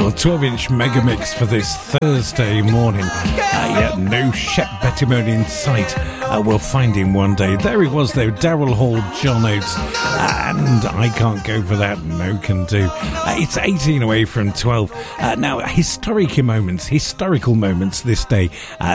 your 12-inch mega mix for this Thursday morning. No Shep Bettimone in sight. We'll find him one day. There he was, though, Daryl Hall, John Oates. And I can't go for that, no can do. It's 18 away from 12. Now, historical moments this day,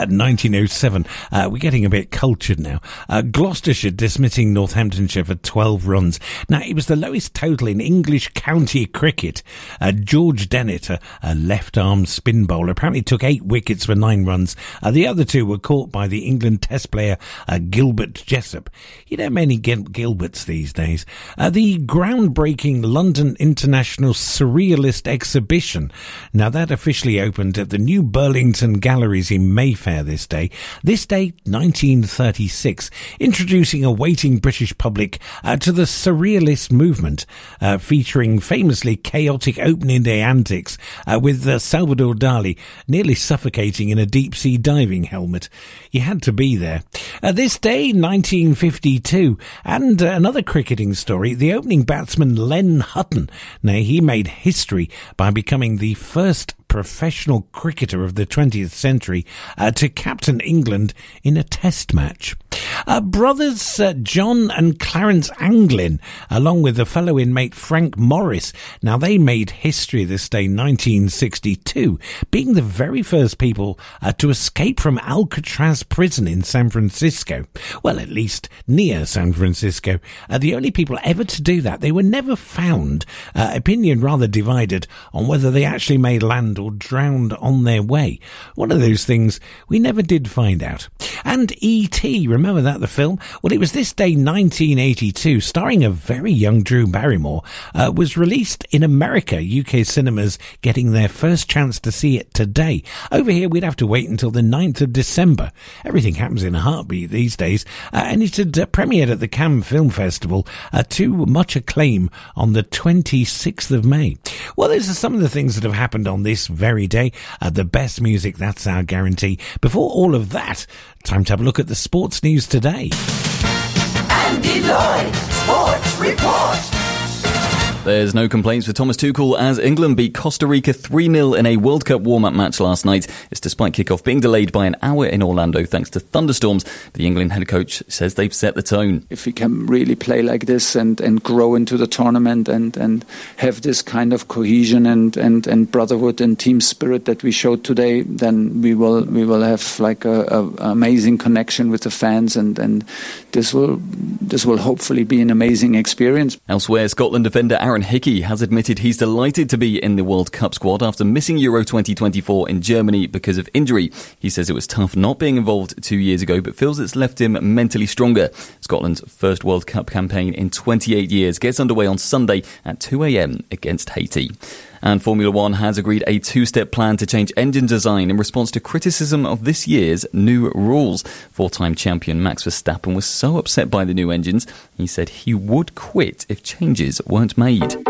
1907. We're getting a bit cultured now. Gloucestershire dismissing Northamptonshire for 12 runs. Now, it was the lowest total in English county cricket. George Dennett, a left-arm spin bowler, apparently took 8 wickets for 9 runs. The other 2 were caught by the England Test player Gilbert Jessop. You know, many Gilberts these days. The groundbreaking London International Surrealist Exhibition. Now, that officially opened at the New Burlington Galleries in Mayfair this day. This day, 1936, introducing a waiting British public to the Surrealist movement, featuring famously chaotic opening day antics with Salvador Dali nearly suffocating in a deep-sea diving helmet. You had to be there. This day, 1952, and another cricketing story, the opening batsman Len Hutton. Now, he made history by becoming the first professional cricketer of the 20th century to captain England in a test match. Brothers John and Clarence Anglin, along with the fellow inmate Frank Morris. Now, they made history this day, 1962, being the very first people to escape from Alcatraz prison in San Francisco. Well, at least near San Francisco. The only people ever to do that. They were never found. Opinion rather divided on whether they actually made land or drowned on their way. One of those things we never did find out. And E.T., remember that, the film? Well, it was this day, 1982, starring a very young Drew Barrymore, was released in America, UK cinemas getting their first chance to see it today. Over here, we'd have to wait until the 9th of December. Everything happens in a heartbeat these days, and it had premiered at the Cannes Film Festival to much acclaim on the 26th of May. Well, those are some of the things that have happened on this very day. The best music, that's our guarantee. Before all of that, time to have a look at the sports news today. Andy Lloyd, Sports Report. There's no complaints for Thomas Tuchel as England beat Costa Rica 3-0 in a World Cup warm-up match last night. It's despite kickoff being delayed by an hour in Orlando thanks to thunderstorms. The England head coach says they've set the tone. If we can really play like this and grow into the tournament and have this kind of cohesion and brotherhood and team spirit that we showed today, then we will have like a amazing connection with the fans and this will hopefully be an amazing experience. Elsewhere, Scotland defender Aaron Hickey has admitted he's delighted to be in the World Cup squad after missing Euro 2024 in Germany because of injury. He says it was tough not being involved 2 years ago, but feels it's left him mentally stronger. Scotland's first World Cup campaign in 28 years gets underway on Sunday at 2 a.m. against Haiti. And Formula One has agreed a 2-step plan to change engine design in response to criticism of this year's new rules. 4-time champion Max Verstappen was so upset by the new engines, he said he would quit if changes weren't made.